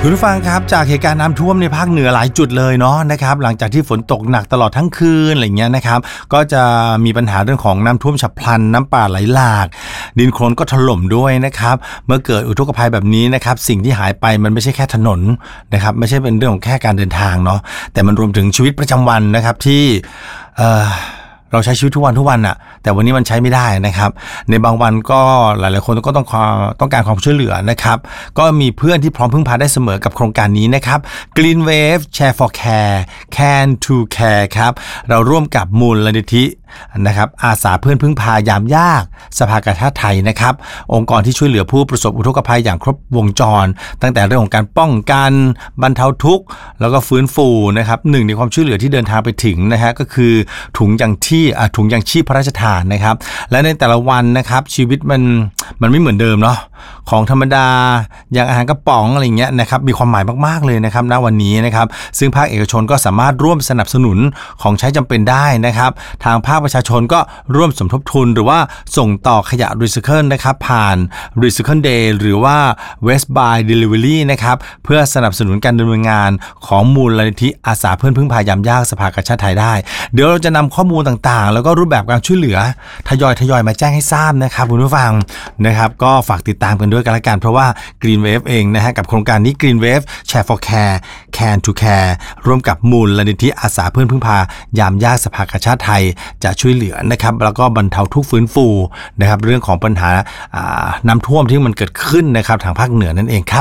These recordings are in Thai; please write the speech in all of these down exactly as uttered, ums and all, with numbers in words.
คุณผู้ฟังครับจากเหตุการณ์น้ำท่วมในภาคเหนือหลายจุดเลยเนาะนะครับหลังจากที่ฝนตกหนักตลอดทั้งคืนอะไรเงี้ยนะครับก็จะมีปัญหาเรื่องของน้ำท่วมฉับพลันน้ำป่าไหลหลากดินโคลนก็ถล่มด้วยนะครับเมื่อเกิดอุทกภัยแบบนี้นะครับสิ่งที่หายไปมันไม่ใช่แค่ถนนนะครับไม่ใช่เป็นเรื่องของแค่การเดินทางเนาะแต่มันรวมถึงชีวิตประจำวันนะครับที่เอ่อเราใช้ชีวิตทุกวันทุกวันอะแต่วันนี้มันใช้ไม่ได้นะครับในบางวันก็หลายๆคนก็ต้องต้องการความช่วยเหลือนะครับก็มีเพื่อนที่พร้อมพึ่งพาได้เสมอกับโครงการนี้นะครับ Green Wave Share for Care Can to Care ครับเราร่วมกับมูลนิธินะครับอาสาเพื่อนพึ่งพายามยากสภากาชาดไทยนะครับองค์กรที่ช่วยเหลือผู้ประสบอุทกภัยอย่างครบวงจรตั้งแต่เรื่องของการป้องกันบรรเทาทุกข์แล้วก็ฟื้นฟูนะครับหนึ่งในความช่วยเหลือที่เดินทางไปถึงนะฮะก็คือถุงยังที่ถุงยังชีพพระราชทานนะครับและในแต่ละวันนะครับชีวิตมันมันไม่เหมือนเดิมเนาะของธรรมดาอย่างอาหารกระป๋องอะไรเงี้ยนะครับมีความหมายมากๆเลยนะครับณวันนี้นะครับซึ่งภาคเอกชนก็สามารถร่วมสนับสนุนของใช้จำเป็นได้นะครับทางภาคประชาชนก็ร่วมสมทบทุนหรือว่าส่งต่อขยะรีไซเคิลนะครับผ่าน Recycle Day หรือว่า Waste by Delivery นะครับเพื่อสนับสนุนการดำเนินงานของมูลนิธิอาสาเพื่อนพึ่งพายามยากสภากาชาดไทยได้เดี๋ยวเราจะนำข้อมูลต่างๆแล้วก็รูปแบบการช่วยเหลือทยอยทยอยมาแจ้งให้ทราบนะครับคุณผู้ฟังนะครับก็ฝากติดตามกันด้วยกันละกันเพราะว่า Green Wave เองนะฮะกับโครงการนี้ Green Wave Share for Care Can to Care ร่วมกับมูลนิธิอาสาเพื่อนพึ่งพายามยากสภากาชาดไทยจะช่วยเหลือนะครับแล้วก็บรรเทาทุกข์ฟื้นฟูนะครับเรื่องของปัญหาน้ำท่วมที่มันเกิดขึ้นนะครับทางภาคเหนือนั่นเองครับ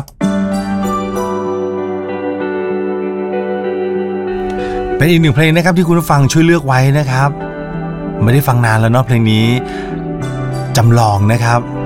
เป็นอีกหนึ่งเพลงนะครับที่คุณผู้ฟังช่วยเลือกไว้นะครับไม่ได้ฟังนานแล้วเนาะเพลงนี้จำลองนะครับ